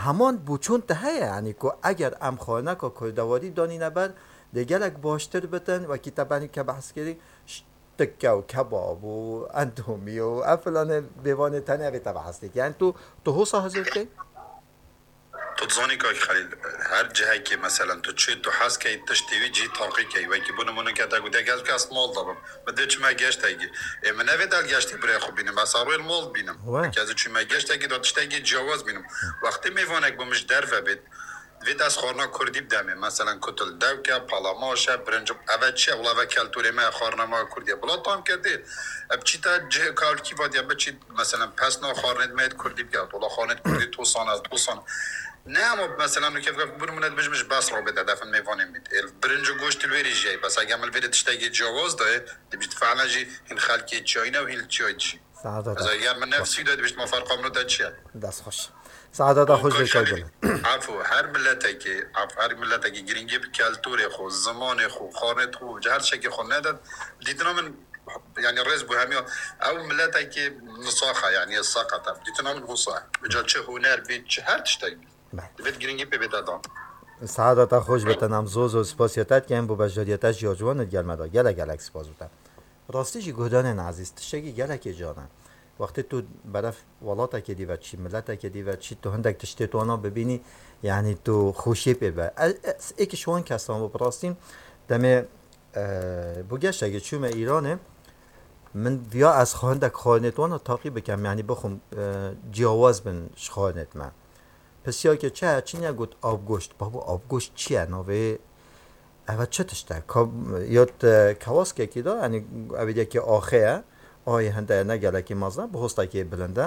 همان بوچون ته یعنی که اگر ام خانه که کردواری دانی نبر دیگلک باشتر بتن و کتابانی که بحث کردی تکه و کباب و اندومی و افلان بیوان تنه بیتا بحث کردی یعنی تو حوصا حضور که؟ تو تزانی که خلیل هر جایی که مثلا تو چی تو حس که تشتیوی جی تاقی که وی که بونمونه که تا گوده گز که از مال دارم بده چی ما گشت هایی من نویدال گشتی برای خوب بینم بس آروی مال بینم که از چی ما گشت هایی داد تشتیگی جواز بینم وقتی میوانک بومش در و بید وید از خورنا کردی بدمه مثلا کتل دو که پالاماشه برنج اول چه ولی اول کلتوری ما خورنا ما کردی بلا تام کردی اب چی تا جه کار کی وادیا بچی مثلا پس نه خورنت میاد کردی بیاد ولی خورنت کردی تو سان از تو سان نه اما مثلا نو که برموند بجمش بس رو بده دفن میوانیم بید برنج و گوشت الویری جای بس اگه عمل ویری تشتگی جواز داره دیبیت فعلا جی این خلکی چای و هیل چای چی از اگر من نفسی داد بیشت ما فرق هم داد چیه دست خوش سعادت خوش بکردم عفو هر ملتی که گرینگی به کلتور خو زمان خو خانت خو هر شکی خو نداد دیدنا من يعني الرئيس بوهامي او ملتي که نصاخه يعني الساقطه دیدنا من حصه بجال چه هنر بید چه هر تشتگی بید گرینگی به بدادان سعادت خوش بتنم زوز سپاسیتت که این بو بجاریتش جوانت گلمدا گلک سپاس بودم راستی جی گودان عزیز تشتگی گلک جانم وقتی تو برف ولاتا که دی و چی ملتا که دی و چی تو هندک تشتی تو آنا ببینی یعنی تو خوشی ببر ایک شوان کسان و براستیم دمه بگشت اگه چوم ایرانه من بیا از هندک خانتوانا تاقی بکم یعنی بخوم جواز بن شخانت من پس یا که چی نگود آب گوشت بابا آب گوشت چیه نوه اول چه تشته یاد کواس که دا یعنی اویدیا که آخه آی هنده نگله که مازه بخوسته که بلنده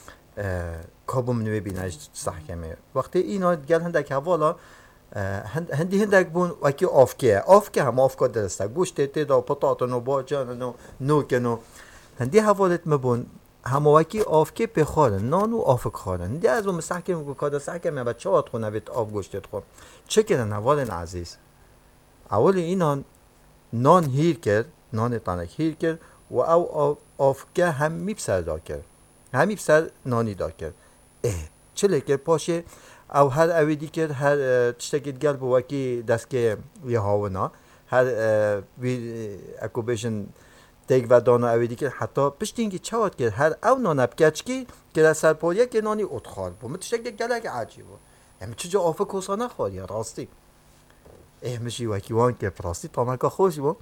کابوم نوی بینایش سحکمه وقتی اینا گل هنده که حوالا هندی هندک بون وکی آفکه هم آفکا درسته گوشت تیدا پتاتن و باجان و نوکن و هندی حوالت مبون همه وکی آفکه پخارن نان و آفک خارن هندی از اون سحکم که کادا سحکمه و چه آت خونه بیت آف گوشتت خور چه کردن اول عزیز اول اینا نان هیر کرد نان تانک هیر کرد و او آفکه هم میپسر دا کرد همی پسر نانی دا کرد چه لیکر پاشه او هر اویدی کرد هر تشتگید گل بو وکی دست که یه هاونا هر اکو بیشن تیگ و دانا اویدی کرد حتی پشت اینگی چواد کرد هر او نانب کچکی که در سرپایه که نانی اتخال بو متشتگید گلک عجیب بو یعنی چجا آفک حسانه خواهی راستی مشی وکی وان که راستی تامکا خوش بو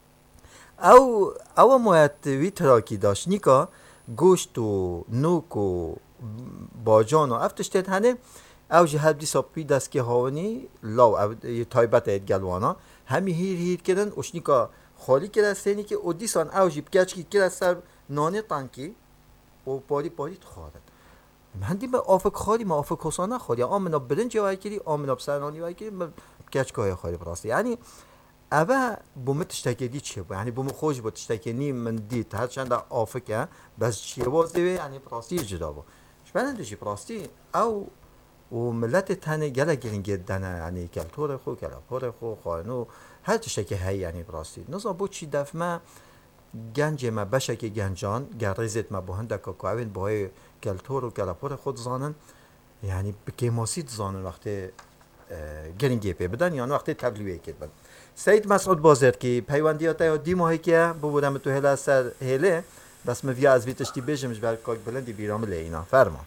او موید وی تراکی داشت نیکا گوشت و نوک و باجان و افتشتید هنه او جه هر دیسا پی دست که هاونی لاو او تایبت اید گلوانا همی هیر کردن اشنیکا خالی کرد سینی که او دیسان او جیب کچکی کرد سر نانه تانکی و پاری تخارد من دیم آفک خاری ما آفک حسانه خاری آمنا برنج وای کری آمنا بسرنانی وای کری کچکای خاری براستی یعنی اوه بوم تشتکیدی چیه بود یعنی بوم خوش بود تشتکینی من دید هرچند آفکه بس چیه بازده یعنی پراستی جدا بود شبنده چی پراستی او و ملت تنه گله گرینگه دنه یعنی کلتور خو کلاپور خو خانو هر تشتکی هی یعنی پراستی نزا بود چی دفمه گنج ما بشک گنجان گریزت ما بهنده که کوین باهای کلتور و کلاپور خود زانن یعنی بکیماسید زانن وقتی گرینگه پی بدن یعنی وقتی تبلیغ کردن سید مسعود بازر کی پیوندیات یا دی ماهی که بودم تو هلا سر هله بس مفیا از ویتشتی بیشمش بر کاک بلندی بیرام لینا فرما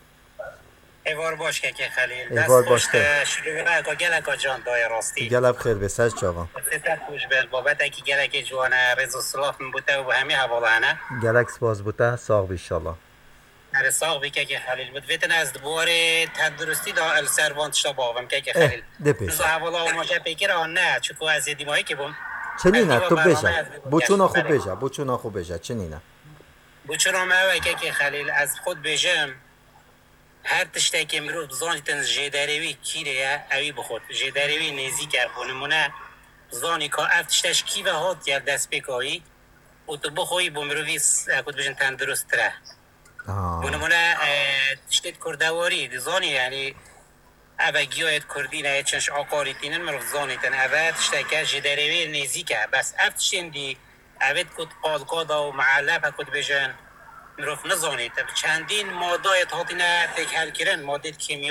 ایوار باش که خلیل دست خوش شلوغه که گلک جان دای راستی گلب خیر به سر چاوان سیستر خوش بل بابت اکی گلک جوانه رز و صلاف بوده و همه حوالانه گلک سپاس بوده ساق بیشالله هر ساق بی که خلیل بود ویتن از دوباره تندرستی دا السروانت شتا باوم که خلیل دپیش نزا حوالا و ماشه پیکر آن نه چکو از دیمایی که بوم چنینه تو بجا بوچونا خوب بجا چنینه بوچونا موه که خلیل از خود بجم هر تشتی که مرو زانیتن جداروی کیره اوی بخود جداروی نیزی کربونمونه زانی که افتشتش کی و هات یا دست بکایی و تو بخوی بمروی کد بجن تندرست تره بونمونه تشتید کردواری زانی یعنی اوه گیاید کردی نه چنش آقاری تینن مرو زانیتن اوه تشتی که جداروی نیزی که بس افتشتین دی اوید کد قالقادا و معلب کد بجن نروف نزانید چندین ماده هاتینه تک هل کرن ماده کیمی